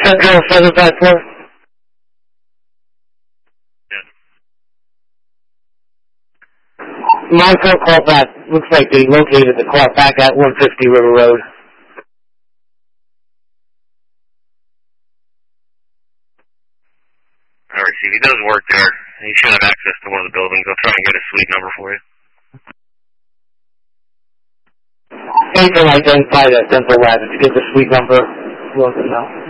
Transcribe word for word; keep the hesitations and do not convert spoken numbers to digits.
Central seven five four. Yes. nine four call back. Looks like they located the car back at one fifty River Road. Alright, see, if he does work there, he should have access to one of the buildings. I'll try and get a suite number for you. Anything identify that dental lab to get the suite number, we'll let them know.